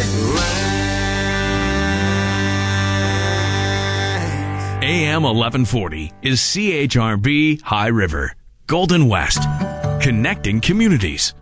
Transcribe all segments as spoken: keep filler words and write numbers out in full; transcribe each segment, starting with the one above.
A M eleven forty is C H R B High River, Golden West, connecting communities.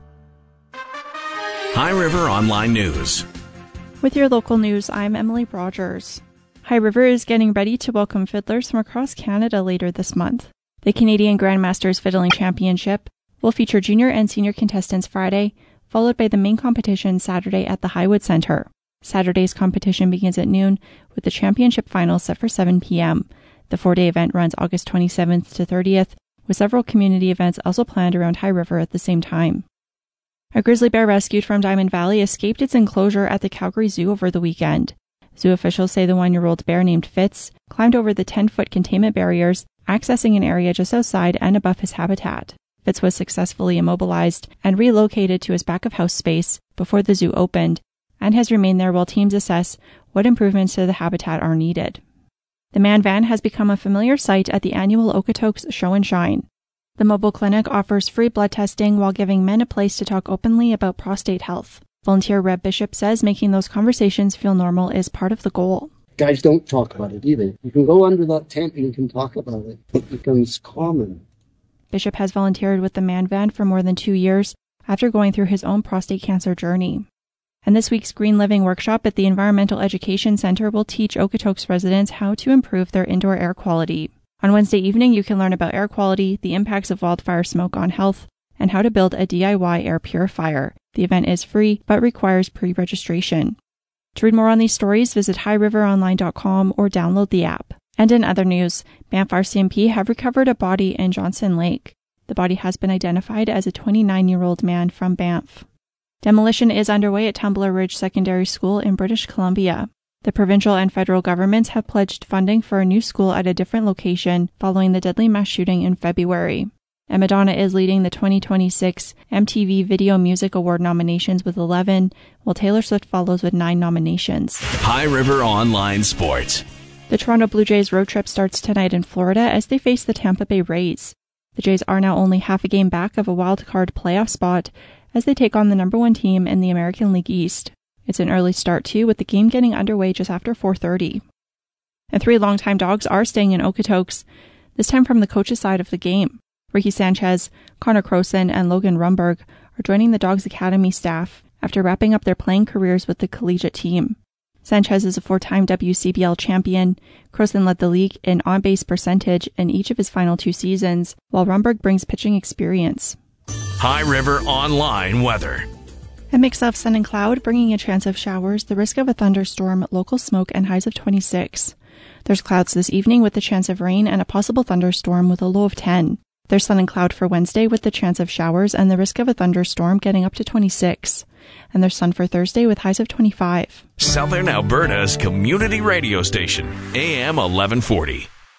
High River Online News. With your local news, I'm Emily Rogers. High River is getting ready to welcome fiddlers from across Canada later this month. The Canadian Grandmasters Fiddling Championship will feature junior and senior contestants Friday, followed by the main competition Saturday at the Highwood Centre. Saturday's competition begins at noon, with the championship finals set for seven p.m. The four-day event runs August twenty-seventh to thirtieth, with several community events also planned around High River at the same time. A grizzly bear rescued from Diamond Valley escaped its enclosure at the Calgary Zoo over the weekend. Zoo officials say the one-year-old bear named Fitz climbed over the ten-foot containment barriers, accessing an area just outside and above his habitat. Fitz was successfully immobilized and relocated to his back-of-house space before the zoo opened, and has remained there while teams assess what improvements to the habitat are needed. The Man Van has become a familiar sight at the annual Okotoks Show and Shine. The mobile clinic offers free blood testing while giving men a place to talk openly about prostate health. Volunteer Reb Bishop says making those conversations feel normal is part of the goal. Guys don't talk about it either. You can go under that tent and you can talk about it. It becomes common. Bishop has volunteered with the Man Van for more than two years after going through his own prostate cancer journey. And this week's Green Living workshop at the Environmental Education Center will teach Okotoks residents how to improve their indoor air quality. On Wednesday evening, you can learn about air quality, the impacts of wildfire smoke on health, and how to build a D I Y air purifier. The event is free, but requires pre-registration. To read more on these stories, visit high river online dot com or download the app. And in other news, Banff R C M P have recovered a body in Johnson Lake. The body has been identified as a twenty-nine-year-old man from Banff. Demolition is underway at Tumbler Ridge Secondary School in British Columbia. The provincial and federal governments have pledged funding for a new school at a different location following the deadly mass shooting in February. And Madonna is leading the twenty twenty-six M T V Video Music Award nominations with eleven, while Taylor Swift follows with nine nominations. High River Online Sports. The Toronto Blue Jays road trip starts tonight in Florida as they face the Tampa Bay Rays. The Jays are now only half a game back of a wild card playoff spot as they take on the number one team in the American League East. It's an early start, too, with the game getting underway just after four thirty. And three longtime Dogs are staying in Okotoks, this time from the coach's side of the game. Ricky Sanchez, Connor Croson, and Logan Rumberg are joining the Dogs Academy staff after wrapping up their playing careers with the collegiate team. Sanchez is a four-time W C B L champion. Croson led the league in on-base percentage in each of his final two seasons, while Rumberg brings pitching experience. High River Online Weather. A mix of sun and cloud, bringing a chance of showers, the risk of a thunderstorm, local smoke, and highs of twenty-six. There's clouds this evening with the chance of rain and a possible thunderstorm with a low of ten. There's sun and cloud for Wednesday with the chance of showers and the risk of a thunderstorm getting up to twenty-six. And there's sun for Thursday with highs of twenty-five. Southern Alberta's community radio station, A M eleven forty.